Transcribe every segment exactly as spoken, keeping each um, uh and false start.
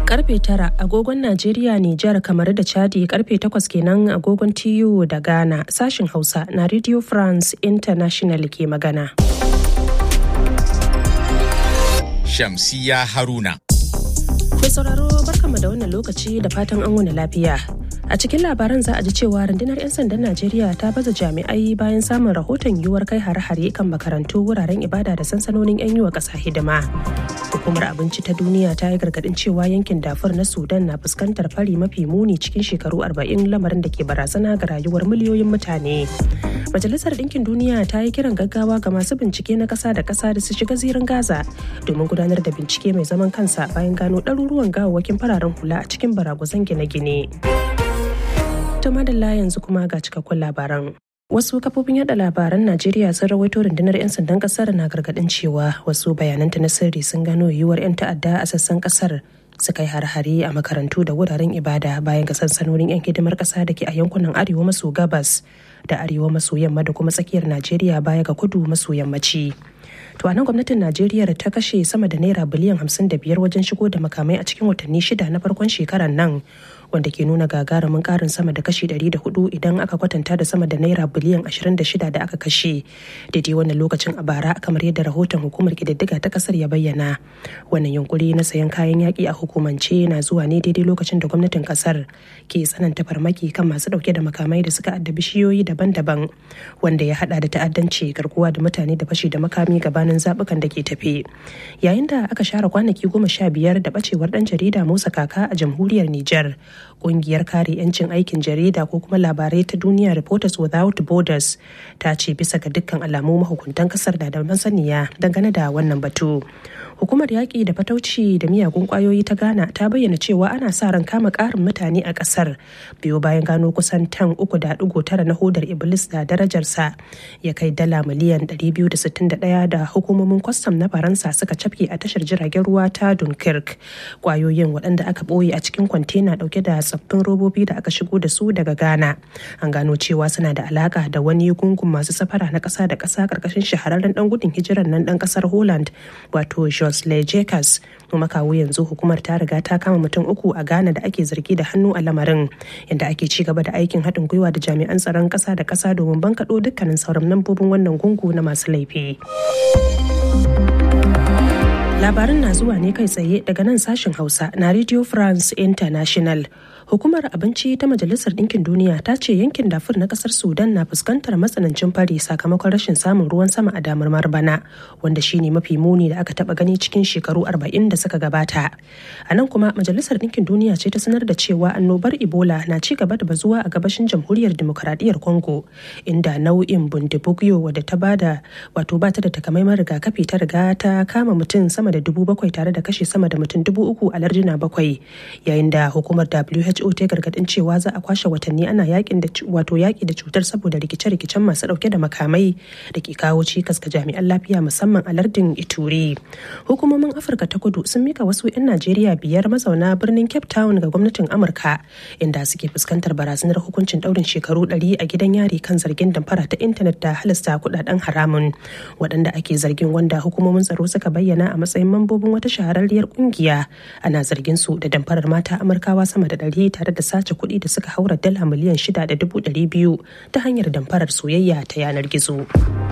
Karfe tara agogon Najeriya, Nijar, kamar da Chadi, karfe takwas kenan agogon T U da Ghana. Sashin Hausa na Radio France International ke magana. Shamsiya Haruna. Mai sauraro barkanmu da wannan lokaci da fatan an wuni lafiya. A cikin labaran za a ji cewa rundunar 'yan sandan Najeriya ta baza jami'ai bayan samun rahoton yiwuwar kai hare-hare kan makarantu, wuraren ibada da sansanonin 'yan yi wa ƙasa hidima. Hukumar Abinci ta Duniya ta yi gargaɗin cewa yankin Darfur na Sudan na fuskantar fari mafi muni cikin shekaru arba'in, lamarin da ke barazana ga rayuwar miliyoyin mutane. Majalisar Ɗinkin Duniya ta yi kiran gaggawa ga masu bincike na ƙasa da ƙasa da su shiga zirin Gaza domin gudanar da bincike mai zaman kansa bayan gano ɗaruruwan gawawwakin fararen hula a cikin baragwazon gine-gine. To madalla, yanzu kuma ga cikakkun labaran. Wasu kafofin yada labaran Najeriya sun rawaito rundunar 'yan sandan kasar na gargadin cewa wasu bayananta na sirri sun gano yiwuwar 'yan ta'adda a sassan kasar su kai har-hare a makarantu da wuraren ibada bayan ga sansanonin 'yan hidimar kasa da ke a yankunan arewa maso gabas da arewa maso yamma da kuma tsakiyar Najeriya baya ga kudu maso yammaci. To a nan gwamnatin Najeriya ta kashe sama da naira biliyan hamsin da biyar wajen shigo da makamai a cikin watanni shida na farkon shekarar nan, wanda ke nuna gagarumin karin sama da kashi ɗari da hudu idan aka kwatanta da sama da naira biliyan ashirin da shida da aka kashe daidai wannan lokacin a bara, kamar yadda rahoton hukumar kididdiga ta kasar ya bayyana. Wannan yunkuri na sayan kayan yaƙi a hukumance na zuwa ne daidai lokacin da gwamnatin kasar ke tsananta farmaki kan masu ɗauke da makamai da suka addabi shiyoyi daban-daban, wanda ya hada da ta'addanci, garkuwa da mutane da fashi da makami gabanin zaɓukan da ke tafe. Yayin da aka share kwanaki goma sha biyar da ɓacewar ɗan jarida Musa Kaka a jamhuriyar Nijar, Ƙungiyar kare 'yancin aikin jarida ko kuma labarai ta duniya Reporters Without Borders ta ce bisa ga dukkan alamu mahukuntan kasar da da masaniya dangane da wannan batu. Hukumar yaƙi da fatauci da miyagun ƙwayoyi ta Ghana ta bayyana cewa ana sa ran kama ƙarin mutane a ƙasar biyo bayan gano kusan tan uku da ɗigo tara na hodar Iblis da darajarsa ya kai dala miliyan ɗari biyu da sittin da ɗaya da hukumomin kwastam na Faransa suka cafke a tashar jiragen ruwa ta Dunkirk. Ƙwayoyin waɗanda aka ɓoye a cikin kwantena ɗauke da tsaffin robobi da aka shigo da su daga Ghana. An gano cewa suna da alaƙa da wani gungun masu safara na ƙasa da ƙasa ƙarƙashin shahararren ɗan gudun hijirar nan ɗan ƙasar Holland wato Jocelyn Jacques. Kuma kawo yanzu hukumar ta riga ta kama mutum uku a Ghana da ake zargi da hannu a lamarin, inda ake ci gaba da aikin haɗin gwiwa da jami'an tsaron ƙasa da ƙasa domin bankaɗo dukkanin sauran mambobin wannan gungu na masu laifi. Labarin na zuwa ne kai tsaye daga nan sashen Hausa na Radio France International. Hukumar Abinci ta Majalisar Ɗinkin Duniya ta ce yankin Darfur na ƙasar Sudan na fuskantar matsanancin fari sakamakon rashin samun ruwan sama a damarmar bana, wanda shine mafi muni da aka taɓa gani cikin shekaru arba'in da suka gabata. A nan kuma Majalisar Ɗinkin Duniya ce ta sanar da cewa annobar Ebola na ci gaba da bazuwa a gabashin Jamhuriyar Dimokuraɗiyyar Congo, inda nau'in Bundibugyo wadda ta bada wato ba ta da takamaiman rigakafi ta riga ta kama mutum sama da dubu bakwai tare da kashe sama da mutum dubu uku a larduna bakwai, yayin da hukumar W H O ta gargadin cewa za a kwashe watanni ana yakin da wato yaki da cutar saboda rikice-rikicen masu dauke da makamai da ke kawo cikas ga jami'an lafiya musamman a lardin Ituri. Hukumomin Afirka ta Kudu sun mika wasu 'yan Najeriya biyar mazauna birnin Cape Town ga gwamnatin Amurka, inda suke fuskantar barazanar hukuncin daurin shekaru ɗari a gidan yari kan zargin damfara ta intanet da halasta kudaden haramun. Waɗanda ake zargin, wanda hukumomin tsaro suka bayyana a matsayin mambobin wata shahararriyar kungiya, ana zargin su da damfarar mata Amurkawa sama da ɗari tare da sace kuɗi da suka haura dala miliyan shida da dubu ɗari biyu ta hanyar damfarar soyayya ta yanar gizo.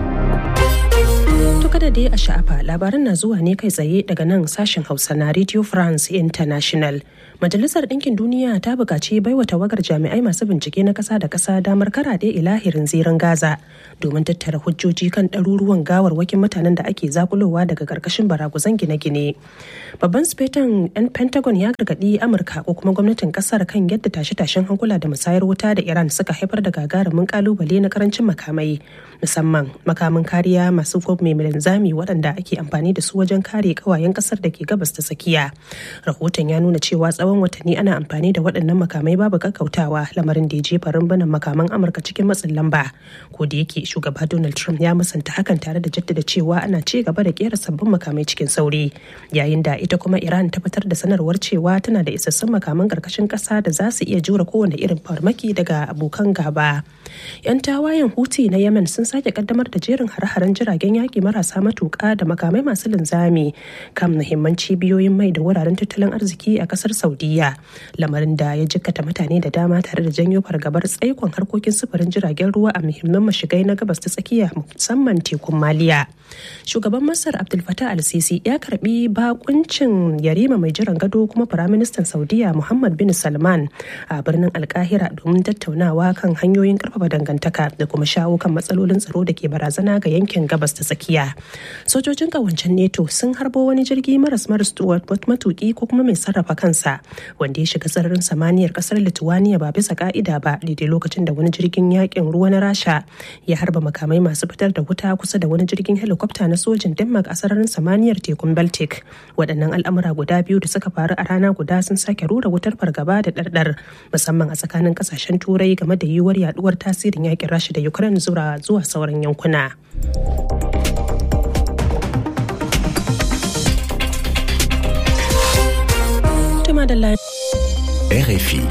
To kada dai a sha'afa, labaran na zuwa ne kai tsaye daga nan sashen Hausa na Radio France International. Majalisar Ɗinkin Duniya ta buƙaci baiwa tawagar jami'ai masu bincike na ƙasa da ƙasa damar karaɗe ilahirin zirin Gaza domin tattara hujjoji kan ɗaruruwan gawarwakin mutanen da ake zakulowa daga ƙarƙashin baraguzan gine-gine. Babban sufetan 'yan Pentagon ya gargaɗi Amurka ko kuma gwamnatin ƙasar kan yadda tashe-tashen hankula da musayar wuta da Iran suka haifar da gagarumin ƙalubale na ƙarancin makamai, musamman makamin kariya masu mai linzami waɗanda ake amfani da su wajen kare ƙawayen ƙasar da ke gabas ta tsakiya. Rahoton ya nuna cewa tsawon watanni ana amfani da waɗannan makamai babu kakkautawa, lamarin da ya jefa rumbunan makaman Amurka cikin matsin lamba. Ko da yake shugaba Donald Trump ya musanta hakan tare da jaddada cewa ana ci gaba da kera sabbin makamai cikin sauri, yayin da ita kuma Iran ta fitar da sanarwar cewa tana da isassun makaman ƙarƙashin ƙasa da za su iya jure kowane irin farmaki daga abokan gaba. 'Yan tawayen Houthi na Yemen sun sake kaddamar da jerin hare-haren jiragen yaƙi marasa matuƙa da makamai masu linzami kan muhimman cibiyoyin mai da wuraren tattalin arziki a ƙasar Saudiya, lamarin da ya jikkata mutane da dama tare da janyo fargabar tsaikon harkokin sufurin jiragen ruwa a muhimman mashigai na gabas ta tsakiya musamman tekun Maliya. Shugaban Masar Abdul Fattah al-Sisi ya karbi bakuncin yarima mai jiran gado kuma Firaministan Saudiya Muhammad bin Salman a birnin Alkahira domin tattaunawa kan hanyoyin karfafa dangantaka da kuma shawo kan matsalolin tsaro da ke barazana ga yankin gabas ta tsakiya. Sojojin kawancen NATO sun harbo wani jirgi maras maras matuki ko kuma mai sarrafa kansa wanda ya shiga sararin samaniyar kasar Lithuania ba bisa ka'ida ba daidai lokacin da wani jirgin yakin ruwa na Rasha ya harba makamai masu fitar da wuta kusa da wani jirgin helikwafta na sojin Denmark a sararin samaniyar tekun Baltic. Waɗannan al'amura guda biyu da suka faru a rana guda sun sake rura wutar fargaba da ɗarɗar musamman a tsakanin ƙasashen turai game da yiwuwar yaduwar tasirin yakin Rasha da Ukraine zuwa zuwa sauran yankuna. R F I.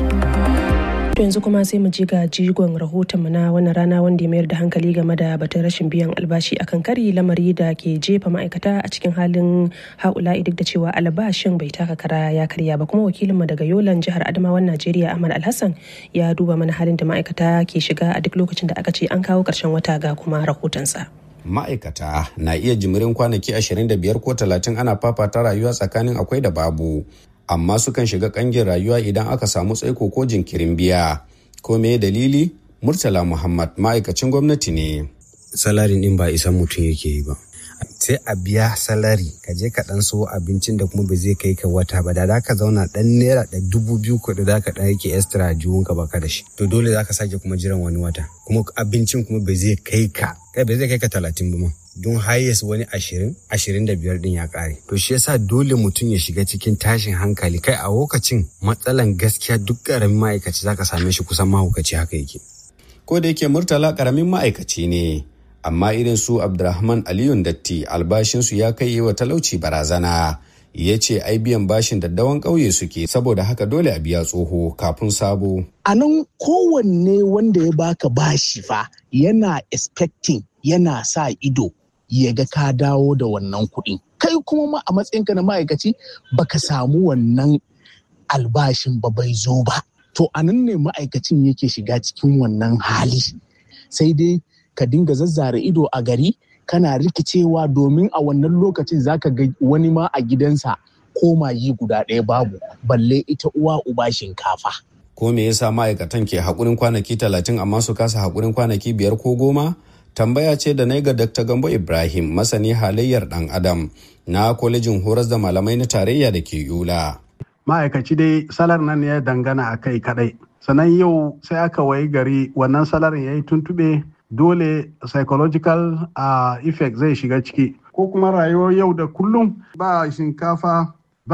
yanzu kuma sai mu ji ga jigon rahoton mu na wannan rana wanda ya mayar da hankali game da batun rashin biyan albashi akan kari, lamari da ke jefa ma'aikata a cikin halin haula'i duk da cewa albashin bai taka kara ya karya ba. Kuma wakilinmu daga Yolan jihar Adamawan Najeriya Ahmad Alhassan ya duba mana halin da ma'aikata ke shiga a duk lokacin da aka ce an kawo ƙarshen wata ga kuma rahotonsa. Ma'aikata na iya jimirin kwanaki ashirin da biyar ko talatin ana fafata rayuwa tsakanin akwai da babu. Amma sukan shiga kangin rayuwa idan aka samu tsaiko ko jinkirin biya. Ko me dalili? Murtala Muhammad ma'aikacin gwamnati ne. Salarin din ba isan mutum yake yi ba. Sai a biya salari ka je ka dan so abincin da kuma ba zai kai ka wata ba, da za ka zauna dan naira da dubu biyu ko da za ka dan yake extra jiwon ka baka da shi, to dole za ka sake kuma jiran wani wata, kuma abincin kuma ba zai kai ka kai ba zai kai ka talatin ba ma, don highest wani ashirin ashirin da biyar din ya kare. To shi yasa dole mutum ya shiga cikin tashin hankali. Kai a lokacin matsalan gaskiya duk karamin ma'aikaci zaka same shi kusan mahaukaci haka yake. Ko da yake Murtala karamin ma'aikaci ne, amma irin su Abdurrahman Aliyun Datti albashinsu ya kai wa talauci barazana. Ya ce ai biyan bashin daddawan ƙauye suke, saboda haka dole a biya tsoho kafin sabo. A nan kowanne wanda ya baka bashi fa yana expecting, yana sa ido ya ga ka dawo da wannan kuɗi. Kai kuma ma a matsayinka na ma'aikaci baka samu wannan albashin ba, bai zo ba. To a nan ne ma'aikacin yake shiga cikin wannan hali. Sai dai ka dinga zazzara ido a gari kana rikicewa, domin a wannan lokacin zaka ga wani ma a gidansa koma yi guda ɗaya babu, balle ita uwa uba shinkafa. Ko me yasa ma'aikatan ke haƙurin kwanaki talatin amma su kasa haƙurin kwanaki biyar ko goma? Tambaya ce da na ga Dakta Gambo Ibrahim, masani halayyar ɗan Adam na kwalejin horas da malamai na tarayya da ke Yola. Ma'aikaci dai salar nan ya dangana a kai kaɗai. Sannan yau sai aka wayi gari wannan salarin ya yi tuntuɓe, dole psychological uh, effect zai shiga ciki. Ko kuma rayuwar yau da kullum ba shinkafa,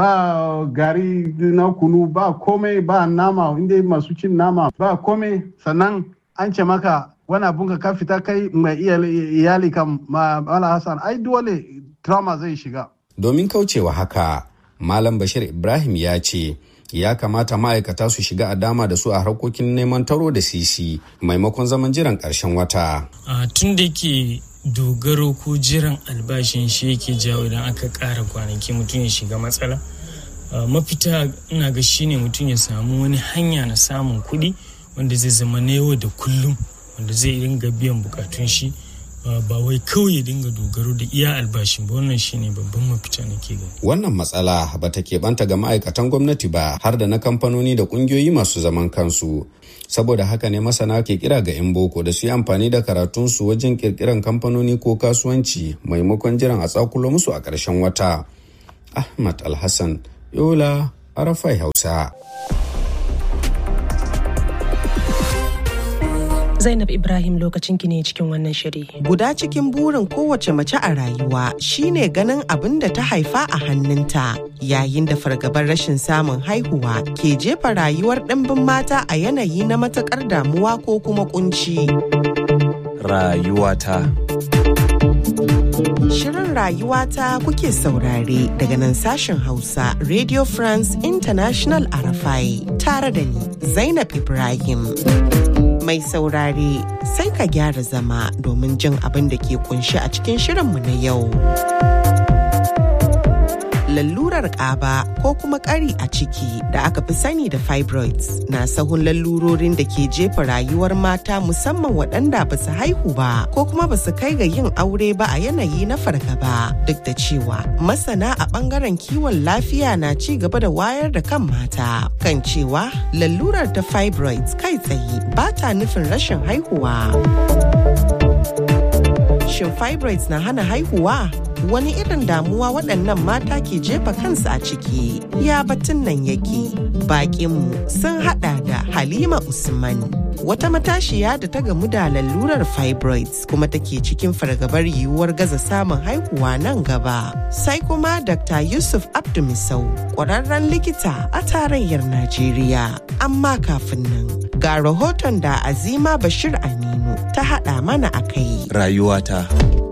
ba gari na kunu, ba komai, ba nama, inda masu cin nama ba komai. Sannan an ce maka wani abun ka fita kai mai iyali kan Mala Hassan, ai dole trauma zai shiga. Domin kaucewa haka, Malam Bashir Ibrahim ya ce ya kamata ma'aikata su shiga a dama da su a harkokin neman taro da sisi maimakon zaman jiran ƙarshen wata. Tun da ke dogaro ko jiran albashin shi yake jawo idan aka ƙara kwanaki mutum ya shiga matsala. Mafita ina ga shine mutum ya samu wani hanya na samun kuɗi wanda zai zama na yau da kullum, wanda zai dinga biyan bukatun shi, ba wai kawai ya dinga dogaro da iya albashin ba. Wannan shine babban mafita nake gani. Wannan matsala ba ta keɓanta ga ma'aikatan gwamnati ba, har da na kamfanoni da ƙungiyoyi masu zaman kansu. Saboda haka ne masana ke kira ga 'yan boko da su yi amfani da karatunsu wajen ƙirƙiran kamfanoni ko kasuwanci maimakon jiran a tsakulo musu a ƙarshen wata. Ahmad Alhassan, Yola, Arafai Hausa. Zainab Ibrahim, lokacin ki ne cikin wannan shiri. Guda cikin burin kowace mace a rayuwa shine ganin abin da ta haifa a hannunta, yayin da fargabar rashin samun haihuwa ke jefa rayuwar ɗimbin mata a yanayi na matuƙar damuwa ko kuma kunci. Rayuwata. Shirin Rayuwata kuke saurare daga nan sashen Hausa Radio France International Arafai, tare da ni Zainab Ibrahim. Mai saurare sai ka gyara zama domin jin abin da ke kunshi a cikin shirinmu na yau. Lalurar ƙaba ko kuma ƙari a ciki da aka fi sani da fibroids na sahun lalurorin da ke jefa rayuwar mata musamman waɗanda ba su haihu ba ko kuma ba su kai ga yin aure ba a yanayi na fargaba, duk da cewa masana a ɓangaren kiwon lafiya na ci gaba da wayar da kan mata kan cewa lalurar ta fibroids kai tsaye ba ta nufin rashin haihuwa. Shin fibroids na hana haihuwa? Wani irin damuwa waɗannan mata ke jefa kansu a ciki? Ya batun nan yake. Baƙinmu sun haɗa da Halima Usman, wata matashiya da ta gamu da lalurar fibroids kuma take cikin fargabar yiwuwar gaza samun haihuwa nan gaba. Sai kuma Doctor Yusuf Abdumisau, ƙwararren likita a tarayyar Najeriya. Amma kafin nan, ga rahoton da Azima Bashir Aminu ta haɗa mana a kai. Rayuwata.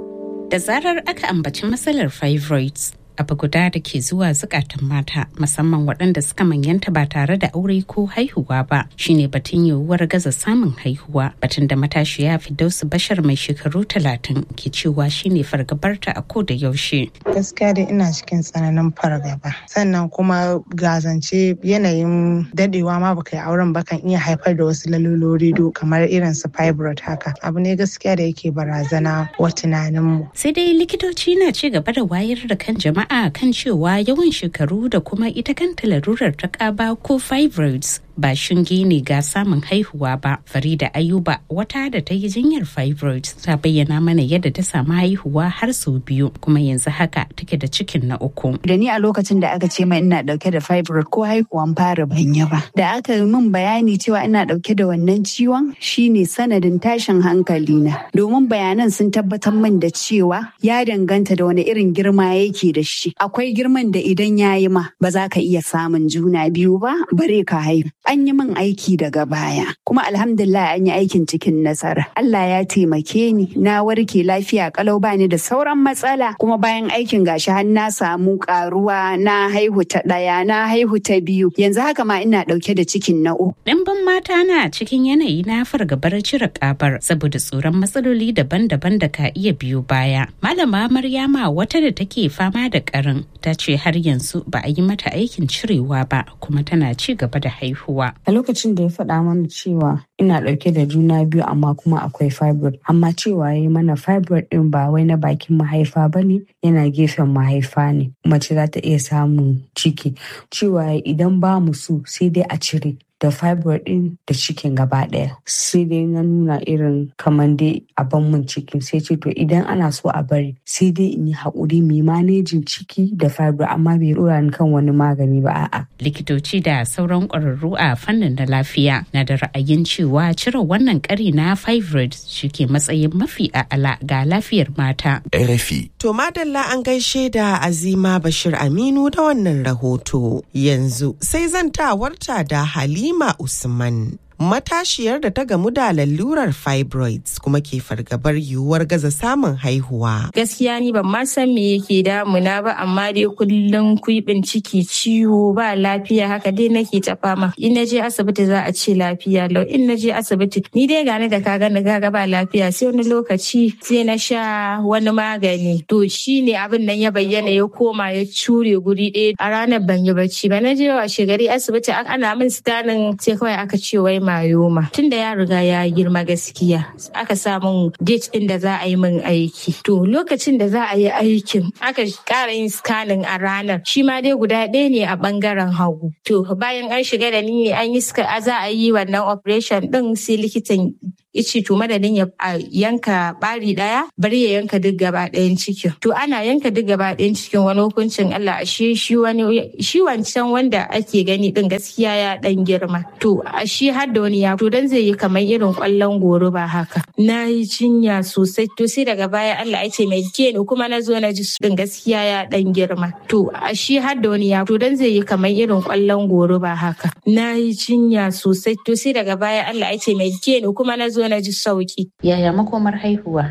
Da zarar aka ambaci matsalar fibroids, abu guda da ke zuwa zukatan mata musamman waɗanda suka manyanta ba tare da aure ko haihuwa ba shine batun yiwuwar gaza samun haihuwa, batun da matashiya Firdausu Bashar mai shekaru talatin ke cewa shine fargabarta a ko da yaushe. Gaskiya dai ina cikin tsananin fargaba, sannan kuma gazance yanayin dadewa ma baka yi auren ba kan iya haifar da wasu lalurori do kamar irin su fibroid haka. Abu ne gaskiya da yake barazana wa tunaninmu. Sai dai likitoci na ci gaba da wayar da kan jama'a a kan cewa yawan shekaru da kuma ita kanta larurar ta ƙaba ko fibroids ba shinge ne ga samun haihuwa ba. Farida Ayuba, wata da ta yi jinyar fibroids, ta bayyana mana yadda ta samu haihuwa har sau biyu kuma yanzu haka take da cikin na uku. Da ni a lokacin da aka ce mai ina dauke da fibroid ko haihuwan fara ban yi ba. Da aka yi min bayani cewa ina dauke da wannan ciwon shine sanadin tashin hankali na. Domin bayanan sun tabbatar min da cewa ya danganta da wani irin girma yake da shi. Akwai girman da idan ya yi ma ba za ka iya samun juna biyu ba bare ka haihu. An yi min aiki daga baya kuma alhamdulillah an yi aikin cikin nasara. Allah ya taimake ni na warke lafiya kalau bani da sauran matsala kuma bayan aikin gashi har na samu karuwa na haihu ta daya na haihu ta biyu yanzu haka ma ina dauke da cikin na uku. Dimbin mata na cikin yanayi na fargabar cire kabar saboda tsoron matsaloli daban-daban da ka iya biyo baya. Malama Maryama, wata da take fama da karin, ta ce har yanzu ba a yi mata aikin cirewa ba kuma tana ci gaba da haihuwa. A lokacin da ya faɗa mana cewa ina ɗauke da juna biyu amma kuma akwai fibroid, amma cewa ya yi mana fibroid ɗin ba wai na bakin mahaifa ba ne, yana gefen mahaifa ne. Mace za ta iya samun ciki. Cewa idan ba mu so sai dai a cire da fibroid din da cikin gaba daya. Sai dai na nuna irin kamar dai a ban mun cikin, sai ce to idan ana so a bari sai dai in yi haƙuri mai manejin ciki da fibroid amma bai dora ni kan wani magani ba a'a. Likitoci da sauran ƙwararru a fannin na lafiya na da ra'ayin cewa cire wannan ƙari na fibroid shike matsayin mafi a'ala ga lafiyar mata. R F I. To madalla an gaishe da Azima Bashir Aminu da wannan rahoto. Yanzu sai zantawarta da Halima Halima Usman, matashiyar da ta gamu da lalurar fibroids kuma ke fargabar yiwuwar gaza samun haihuwa. Gaskiya ni ban ma san me yake damuna ba, amma dai kullum kuibin ciki, ciwo, ba lafiya, haka dai nake ta fama. In naje asibiti za a ce lafiya lau, in naje asibiti ni dai gane da kaga na gaga ba lafiya, sai wani lokaci sai na sha wani magani. To shine abin nan ya bayyana ya koma ya cure guri ɗaya. A ranar ban yi bacci ba, na je washe gari asibiti ana min scanning sai kawai aka ce wai mayoma. Tun da ya riga ya girma gaskiya aka samun date din da za a yi min aiki. To lokacin da za a yi aikin aka ƙara yin scanning a ranar, shi ma dai guda ɗaya ne a ɓangaren hagu. To bayan an shiga da ni ne an yi za a yi wannan operation ɗin, sai likitan ice to madadin ya yanka bari daya bari ya yanka duk gaba ɗayan cikin. To ana yanka duk gaba ɗayan cikin, wani hukuncin Allah ashe shi wani shi wancan wanda ake gani din gaskiya ya dan girma. To ashe har da wani ya to dan zai yi kamar irin kwallon goro ba haka. Na yi jinya sosai, to sai daga baya Allah ya ce mai ke ni kuma na zo na ji din gaskiya ya dan girma. To ashe har da wani ya to dan zai yi kamar irin kwallon goro ba haka. Na yi jinya sosai, to sai daga baya Allah ya ce mai ke ni kuma na zo na ji sauki. Yaya makomar haihuwa?